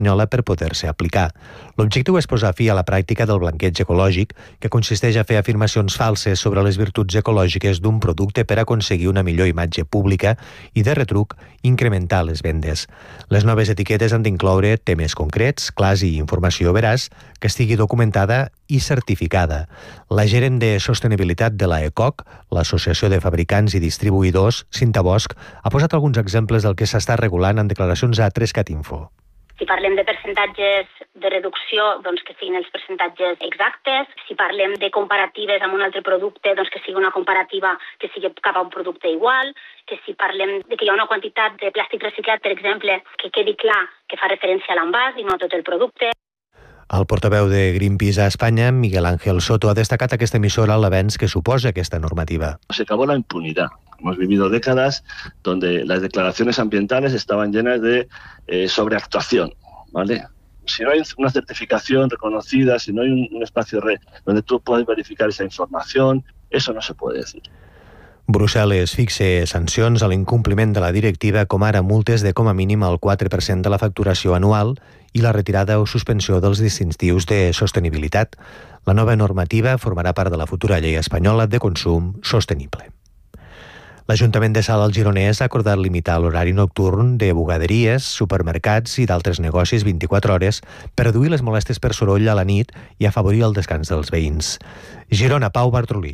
espanyola per poder-se aplicar. L'objectiu és posar fi a la pràctica del blanqueig ecològic, que consisteix a fer afirmacions falses sobre les virtuts ecològiques d'un producte per aconseguir una millor imatge pública i, de retruc, incrementar les vendes. Les noves etiquetes han d'incloure temes concrets, clars i informació veraç que estigui documentada i certificada. La gerent de sostenibilitat de la ECOC, l'Associació de Fabricants i Distribuïdors, Cinta Bosch, ha posat alguns exemples del que s'està regulant en declaracions a 3CatInfo. Si parlem de percentatges de reducció, doncs que siguin els percentatges exactes. Si parlem de comparatives amb un altre producte, doncs que sigui una comparativa que sigui cap a un producte igual. Que si parlem de que hi ha una quantitat de plàstic reciclat, per exemple, que quedi clar que fa referència a l'envàs i no a tot el producte. El portaveu de Greenpeace a Espanya, Miguel Ángel Soto, ha destacat aquesta emissora l'avenç que suposa aquesta normativa. Se acabó la impunidad. Hemos vivido décadas donde las declaraciones ambientales estaban llenas de sobreactuación, ¿vale? Si no hay una certificación reconocida, si no hay un espacio donde tú puedas verificar esa información, eso no se puede decir. Brussel·les fixa sancions a l'incompliment de la directiva, com ara multes de com a mínim el 4% de la facturació anual i la retirada o suspensió dels distintius de sostenibilitat. La nova normativa formarà part de la futura llei espanyola de consum sostenible. L'Ajuntament de Salt al Gironès ha acordat limitar l'horari nocturn de bugaderies, supermercats i d'altres negocis 24 hores per reduir les molèsties per soroll a la nit i afavorir el descans dels veïns. Girona, Pau Bartrolí.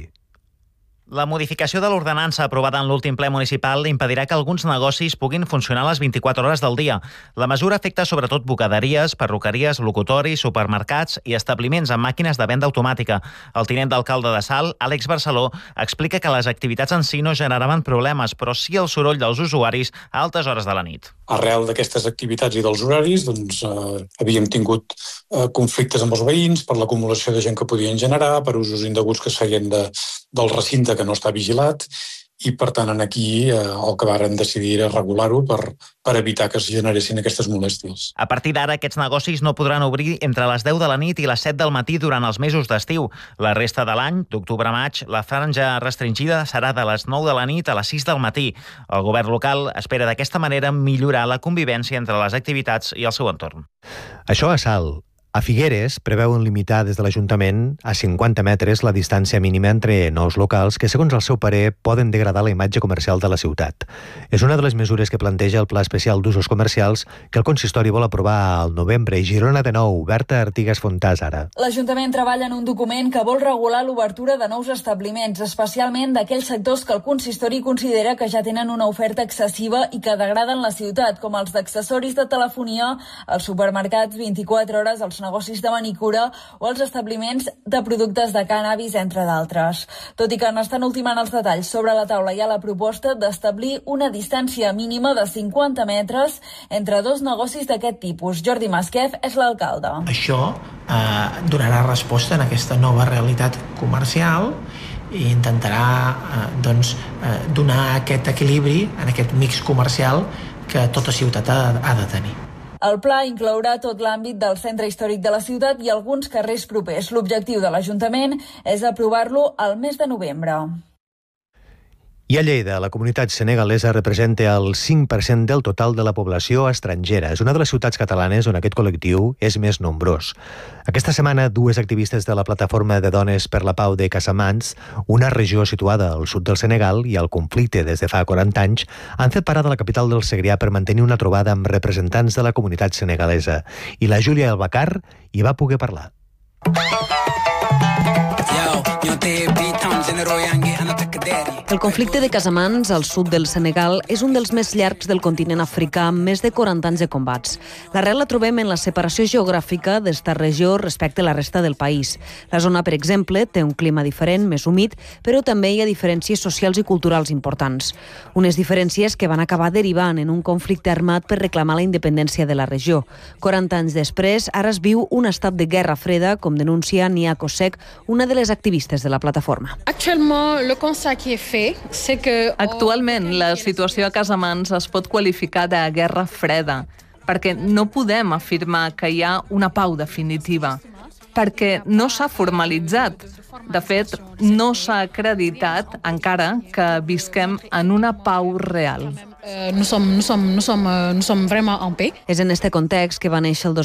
La modificació de l'ordenança aprovada en l'últim ple municipal impedirà que alguns negocis puguin funcionar les 24 hores del dia. La mesura afecta sobretot bugaderies, perruqueries, locutoris, supermercats i establiments amb màquines de venda automàtica. El tinent d'alcalde de Salt, Àlex Barceló, explica que les activitats en si no generaven problemes, però sí el soroll dels usuaris a altes hores de la nit. Arrel d'aquestes activitats i dels horaris, havíem tingut conflictes amb els veïns per l'acumulació de gent que podien generar, per usos indeguts que es feien del recinte que no està vigilat, i per tant aquí el que varen decidir era regular-ho per evitar que es generessin aquestes molèsties. A partir d'ara, aquests negocis no podran obrir entre les 10 de la nit i les 7 del matí durant els mesos d'estiu. La resta de l'any, d'octubre a maig, la franja restringida serà de les 9 de la nit a les 6 del matí. El govern local espera d'aquesta manera millorar la convivència entre les activitats i el seu entorn. Això a Salt. A Figueres preveuen limitar des de l'Ajuntament a 50 metres la distància mínima entre nous locals que, segons el seu parer, poden degradar la imatge comercial de la ciutat. És una de les mesures que planteja el Pla Especial d'Usos Comercials que el consistori vol aprovar al novembre. I Girona de nou, Berta Artigas Fontàs, ara. L'Ajuntament treballa en un document que vol regular l'obertura de nous establiments, especialment d'aquells sectors que el consistori considera que ja tenen una oferta excessiva i que degraden la ciutat, com els d'accessoris de telefonia, els supermercats 24 hores, els negocis de manicura o els establiments de productes de cànnabis, entre d'altres. Tot i que n'estan ultimant els detalls, sobre la taula hi ha la proposta d'establir una distància mínima de 50 metres entre dos negocis d'aquest tipus. Jordi Masquef és l'alcalde. Això donarà resposta en aquesta nova realitat comercial i intentarà donar aquest equilibri en aquest mix comercial que tota ciutat ha de tenir. El pla inclourà tot l'àmbit del centre històric de la ciutat i alguns carrers propers. L'objectiu de l'Ajuntament és aprovar-lo al mes de novembre. I a Lleida, la comunitat senegalesa representa el 5% del total de la població estrangera. És una de les ciutats catalanes on aquest col·lectiu és més nombrós. Aquesta setmana, dues activistes de la Plataforma de Dones per la Pau de Casamance, una regió situada al sud del Senegal i al conflicte des de fa 40 anys, han fet parada a la capital del Segrià per mantenir una trobada amb representants de la comunitat senegalesa. I la Júlia Albacar hi va poder parlar. El conflicte de Casamance, al sud del Senegal, és un dels més llargs del continent africà, amb més de 40 anys de combats. L'arrel la trobem en la separació geogràfica d'esta regió respecte a la resta del país. La zona, per exemple, té un clima diferent, més humit, però també hi ha diferències socials i culturals importants. Unes diferències que van acabar derivant en un conflicte armat per reclamar la independència de la regió. 40 anys després, ara es viu un estat de guerra freda, com denuncia Nia Kosek, una de les activistes de la plataforma. Actualment, la situació a Casamance es pot qualificar de guerra freda, perquè no podem afirmar que hi ha una pau definitiva, perquè no s'ha formalitzat. De fet, no s'ha acreditat encara que visquem en una pau real. Nous sommes vraiment en paix. És en este context que va néixer el